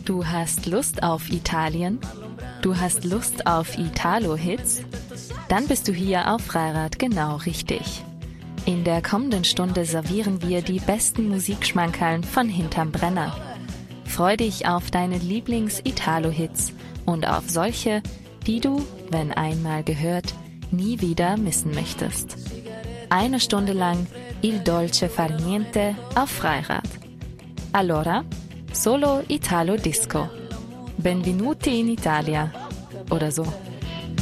Du hast Lust auf Italien? Du hast Lust auf Italo-Hits? Dann bist du hier auf Freirad genau richtig. In der kommenden Stunde servieren wir die besten Musikschmankerln von hinterm Brenner. Freu dich auf deine Lieblings-Italo-Hits und auf solche, die du, wenn einmal gehört, nie wieder missen möchtest. 1 Stunde lang Il Dolce Far Niente auf Freirad. Allora, solo Italo Disco. Benvenuti in Italia. Oder so.